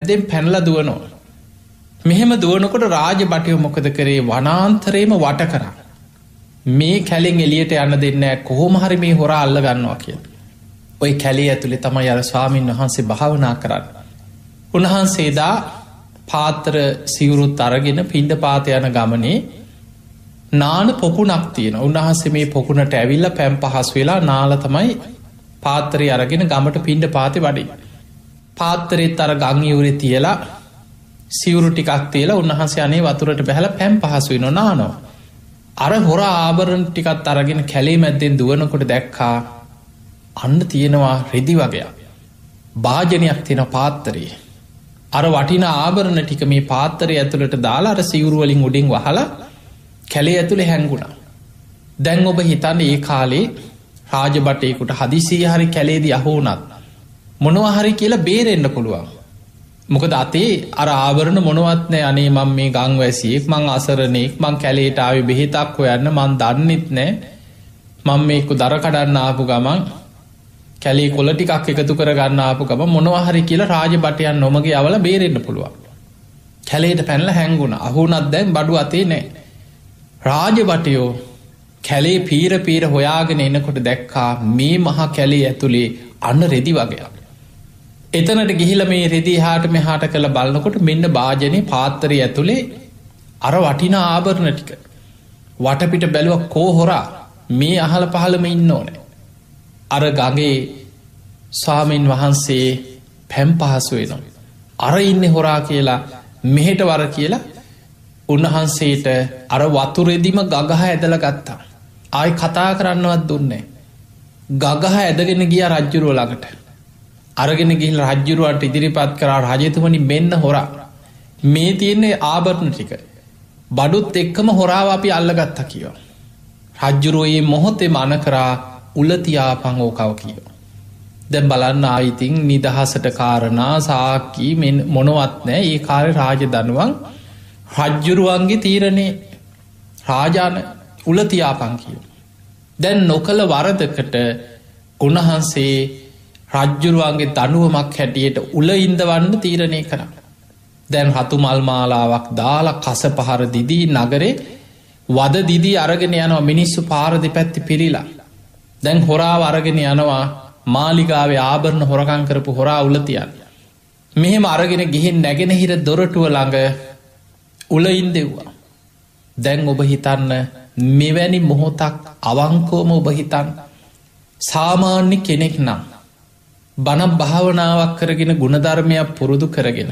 මැද්දෙන් පැනලා දුවනවා. මෙහෙම දුවනකොට රාජබටයෝ මොකද කරේ? වනාන්තරේම වට කරා. මේ කැලෙන් එලියට යන්න දෙන්න කොහොම හරි මේ හොරා අල්ල ගන්නවා කියලා. ඔය කැලේ ඇතුලේ තමයි අර ස්වාමීන් වහන්සේ භාවනා කරන්නේ. උන්වහන්සේදා පාත්‍ර සිවුරුත් අරගෙන පිණ්ඩපාත යන ගමනේ නාන පොකුණක් තියෙන. උන්වහන්සේ මේ පොකුණට ඇවිල්ලා පැම් පහස් වෙලා නාල තමයි පාත්‍රය අරගෙන ගමට පිණ්ඩපාතේ වඩින්නේ. පාත්තරෙත් අර ගං ඉවුරේ තියලා සිවුරු ටිකක් තියලා උන්වහන්සේ අනේ වතුරට බැහැලා පැම් පහස් වෙනවා නානවා. අර හොර ආභරණ ටිකත් අරගෙන කැලේ මැද්දෙන් දුවනකොට දැක්කා අන්න තියෙනවා රෙදි වගේයක්. භාජනයක් තියෙන පාත්තරේ. අර වටින ආභරණ ටික මේ පාත්තරය ඇතුළට දාලා අර සිවුරු වලින් උඩින් වහලා කැලේ ඇතුලේ හැංගුණා. දැන් ඔබ හිතන්න ඒ කාලේ රාජබටයෙකුට හදිසිය හරි කැලේදී අහු වුණත් මොනවා හරි කියලා බේරෙන්න පුළුවන්. මොකද අතේ අර ආවරණ මොනවත් නෑ. අනේ මම මේ ගංවැසියෙක්, මං අසරණෙක්, මං කැලේට ආවේ බෙහෙතක් හොයන්න, මං දන්නෙත් නෑ. මම මේක දර කඩන්න ආපු ගමන් කැලේ කොළ ටිකක් එකතු කරගන්න ආපු ගමන් මොනවා හරි කියලා රාජබටයන් නොමගේ යවලා බේරෙන්න පුළුවන්. කැලේට පැනලා හැංගුණා. අහු වුණත් දැන් බඩු අතේ නෑ. රාජබටයෝ කැලේ පීර හොයාගෙන එනකොට දැක්කා මේ මහා කැලේ ඇතුලේ අන්න රෙදි වගේයක්. එතනට ගිහිල මේ රෙදි හාට මෙහාට කළ බලනකොට මෙන්න භාජනය පාත්තරය ඇතුළේ අර වටින ආභරණ ටික. වටපිට බැලුව කෝ හොරා මේ අහල පහළම ඉන්න ඕනෑ. අර ගගේ ස්වාමීන් වහන්සේ පැම් පහසු වෙනවා. අර ඉන්න හොරා කියලා මෙහෙට වර කියලා උන්වහන්සේට අර වතුරෙදිම ගගහ ඇදල ගත්තා. ආයි කතා කරන්නවත් දුන්නේ. ගගහ ඇදගෙන ගිය රජ්ජුරුව ළඟට. අරගෙන ගිහිල් රජ්ජුරුවන්ට ඉදිරිපත් කරා රජතුමනි මෙන්න හොරා. මේ තියන්නේ ආභරණ ටික. බඩුත් එක්කම හොරාව අපි අල්ලගත්තා කියව. රජ්ජුරුවයේ මොහොතේ මන කරා උලතියාපං ඕකව කියව. දැන් බලන්න ආයිතින් නිදහසට කාරණා සාක්කී මොනවත් නෑ. ඒ කාලේ රාජ දනුවන් රජ්ජුරුවන්ගේ තීරණේ රාජාන උලතියාපං කියව. දැන් නොකළ වරදකට උන්වහන්සේ රජ්ජුරුවන්ගේ දනුවමක් හැටියට උල ඉන්දවන්න තීරණය කර. දැන් හතු මල්මාලාවක් දාලා කස පහර දිදී නගරේ වද දිදී අරගෙන යනවා. මිනිස්සු පාරදි පැත්ති පිරිලා. දැන් හොරාව අරගෙන යනවා මාලිගාවේ ආභරණ හොරකං කරපු හොරා උලතියන්. මෙහෙම අරගෙන ගිහින් නැගෙනහිර දොරටුව ළඟ උලයින් දෙව්වා. දැන් ඔබ හිතන්න මෙවැනි මොහොතක් අවංකෝම ඔබ හිතන්න සාමාන්‍ය කෙනෙක් නම් බණ භාවනාවක් කරගෙන ගුණධර්මයක් පුරුදු කරගෙන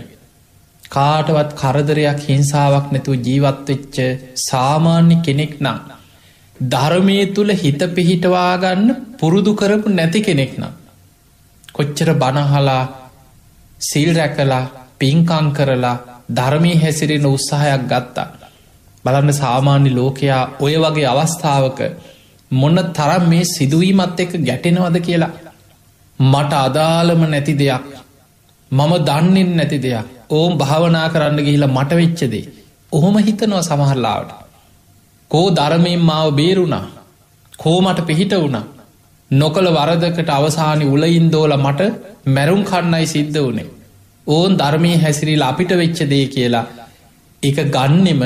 කාටවත් කරදරයක් හිංසාවක් නැතුව ජීවත්වෙච්ච සාමාන්‍ය කෙනෙක් නම් ධර්මය තුළ හිත පිහිටවාගන්න පුරුදු කරපු නැති කෙනෙක් නම් කොච්චර බණහලා සිල් රැකලා පින්කං කරලා ධර්මී හැසිරෙන උත්සාහයක් ගත්තා. බලන්න සාමාන්‍ය ලෝකයා ඔය වගේ අවස්ථාවක මොන්න තරම් මේ සිදුවීමත් එක ගැටෙනවද කියලා. මට අදාළම නැති දෙයක්, මම දන්නෙන් නැති දෙයක් ඕම් භාවනා කරන්න ගිහිලා මට වෙච්චදේ ඔහොම හිතනවා සමහරලාවට. කෝ ධර්මයෙන් මාව බේරුණා, කෝ මට පිහිට වුණා, නොකළ වරදකට අවසානි උලයින්දෝල මට මැරුම් කන්නයි සිද්ධ වනේ. ඕන් ධර්මය හැසිරිල අපිට වෙච්ච දේ කියලා එක ගන්නෙම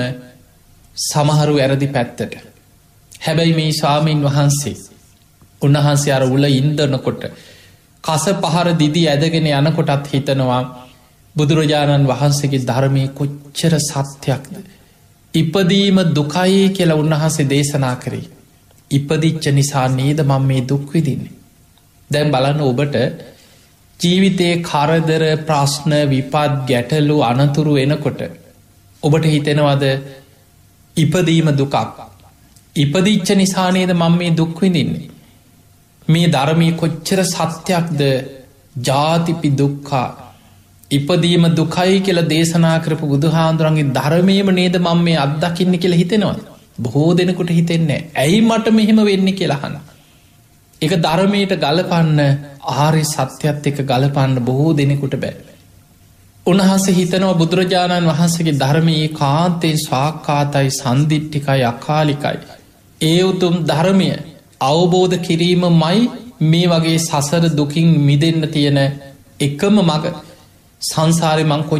සමහරු ඇරදි පැත්තට. හැබැයි මේ ස්වාමීන් වහන්සේ උන්වහන්සේ අර උල ඉන්දනකොට කස පහර දිදි ඇදගෙන යනකොටත් හිතනවා බුදුරජාණන් වහන්සේගේ ධර්මය කොච්චර සත්‍යයක්ද. ඉපදීම දුකයි කියලා උන්වහන්සේ දේශනා කරේ. ඉපදිච්ච නිසා නේද මම මේ දුක්විදින්නේ. දැන් බලන්න ඔබට ජීවිතයේ කරදර ප්‍රශ්න විපත් ගැටලු අනතුරු එනකොට ඔබට හිතෙනවද ඉපදීම දුකක්, ඉපදිච්ච නිසානේද මම මේ දුක්විදින්නේ. මේ ධර්මය කොච්චර සත්‍යයක්ද. ජාතිපි දුක්කා ඉපදීම දුකයි කියලා දේශනා කරපු බුදුහාන්දුරන්ගේ ධර්මයම නේද මම මේ අත්දකින්න කියලා හිතෙනවා. බොහෝ දෙනෙකුට හිතෙන්නේ ඇයි මට මෙහෙම වෙන්න කියලාහන. එක ධර්මයට ගලපන්න ආරි සත්‍යත් එක ගලපන්න බොහෝ දෙනෙකුට බෑ. උන්වහන්සේ හිතනවා බුදුරජාණන් වහන්සේගේ ධර්මයේ කාන්තයෙන් ස්වාක්කාතයි සන්දිිට්ටිකයි අකාලිකයි. ඒ උතුම් ධර්මය අවබෝධ කිරීම මයි මේ වගේ සසර දුකින් මිදෙන්න තියෙන එකම මග. සංසාරය මං